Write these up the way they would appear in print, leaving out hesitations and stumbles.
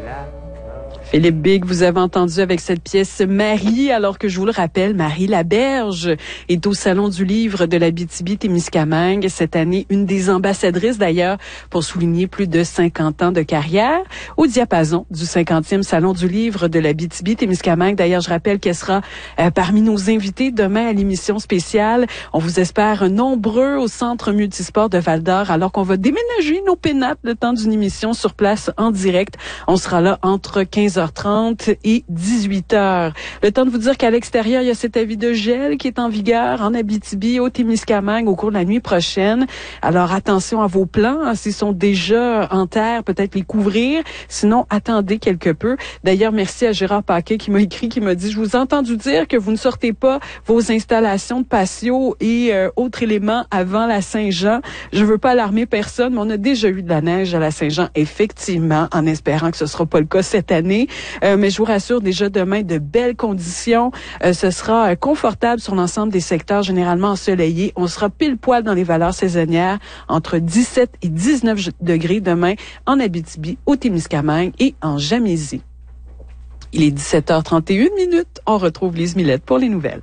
Philippe Big, vous avez entendu avec cette pièce Marie, alors que je vous le rappelle, Marie Laberge est au Salon du Livre de l'Abitibi-Témiscamingue. Cette année, une des ambassadrices d'ailleurs pour souligner plus de 50 ans de carrière au diapason du 50e Salon du Livre de l'Abitibi-Témiscamingue. D'ailleurs, je rappelle qu'elle sera parmi nos invités demain à l'émission spéciale. On vous espère nombreux au Centre multisport de Val-d'Or alors qu'on va déménager nos pénates le temps d'une émission sur place en direct. On sera là entre 15h30 et 18h. Le temps de vous dire qu'à l'extérieur, il y a cet avis de gel qui est en vigueur en Abitibi, au Témiscamingue, au cours de la nuit prochaine. Alors, attention à vos plans. Hein, s'ils sont déjà en terre, peut-être les couvrir. Sinon, attendez quelque peu. D'ailleurs, merci à Gérard Paquet qui m'a écrit, qui m'a dit, je vous ai entendu dire que vous ne sortez pas vos installations de patio et autres éléments avant la Saint-Jean. Je veux pas alarmer personne, mais on a déjà eu de la neige à la Saint-Jean, effectivement, en espérant que ce sera pas le cas cette année. Mais je vous rassure, déjà demain, de belles conditions. Ce sera confortable sur l'ensemble des secteurs généralement ensoleillés. On sera pile poil dans les valeurs saisonnières, entre 17 et 19 degrés demain en Abitibi, au Témiscamingue et en Jamaisie. Il est 17h31. On retrouve Lise Millette pour les nouvelles.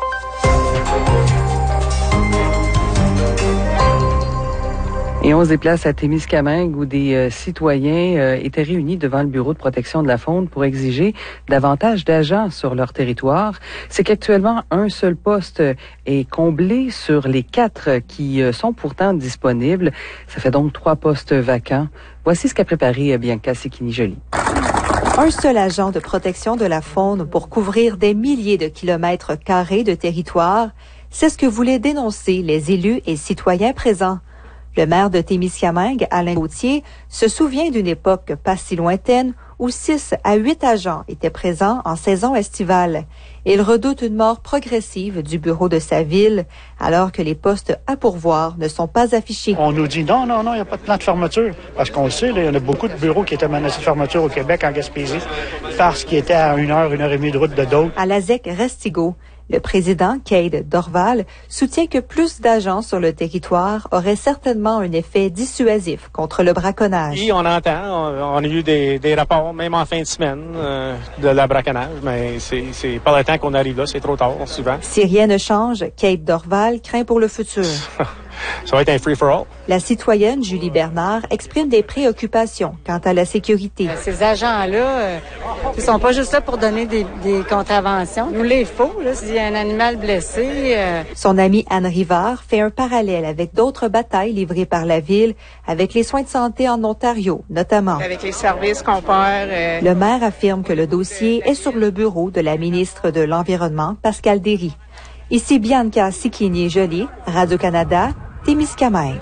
Et on se déplace à Témiscamingue où des citoyens étaient réunis devant le Bureau de protection de la faune pour exiger davantage d'agents sur leur territoire. C'est qu'actuellement, un seul poste est comblé sur les 4 qui sont pourtant disponibles. Ça fait donc 3 postes vacants. Voici ce qu'a préparé Bianca Sicchini-Joly. Un seul agent de protection de la faune pour couvrir des milliers de kilomètres carrés de territoire, c'est ce que voulaient dénoncer les élus et citoyens présents. Le maire de Témiscamingue, Alain Gauthier, se souvient d'une époque pas si lointaine où 6 à 8 agents étaient présents en saison estivale. Il redoute une mort progressive du bureau de sa ville, alors que les postes à pourvoir ne sont pas affichés. On nous dit non, il n'y a pas de plan de fermeture. Parce qu'on le sait, il y en a beaucoup de bureaux qui étaient menacés de fermeture au Québec, en Gaspésie, parce qu'ils étaient à 1 heure et demie de route de d'autres. À la ZEC Restigo, le président, Cade Dorval, soutient que plus d'agents sur le territoire aurait certainement un effet dissuasif contre le braconnage. Oui, on entend. On a eu des rapports, même en fin de semaine, de la braconnage, mais c'est pas le temps qu'on arrive là, c'est trop tard, souvent. Si rien ne change, Cade Dorval craint pour le futur. Ça va être un free-for-all. La citoyenne Julie Bernard exprime des préoccupations quant à la sécurité. Ces agents-là, ils sont pas juste là pour donner des contraventions. Nous les faut, là, s'il y a un animal blessé. Son amie Anne Rivard fait un parallèle avec d'autres batailles livrées par la ville avec les soins de santé en Ontario, notamment. Avec les services qu'on perd. Le maire affirme que le dossier est sur le bureau de la ministre de l'Environnement, Pascale Derry. Ici Bianca Sicchini-Joly, Radio-Canada, Témiscamingue.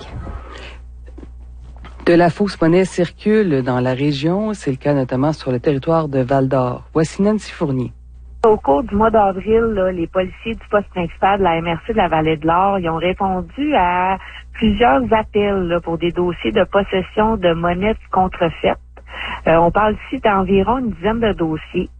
De la fausse monnaie circule dans la région. C'est le cas notamment sur le territoire de Val-d'Or. Voici Nancy Fournier. Au cours du mois d'avril, les policiers du poste principal de la MRC de la Vallée-de-l'Or, ils ont répondu à plusieurs appels pour des dossiers de possession de monnaies contrefaite. On parle ici d'environ une dizaine de dossiers.